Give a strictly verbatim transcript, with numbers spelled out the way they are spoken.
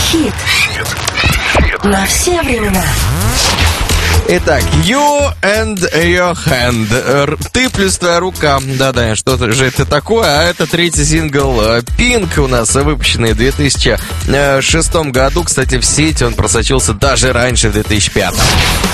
Хит. На все времена. Итак, You and Your Hand. Ты плюс твоя рука. Да-да, что же это такое? А это третий сингл Pink у нас, выпущенный в две тысячи шестом году. Кстати, в сеть он просочился даже раньше, в две тысячи пятом.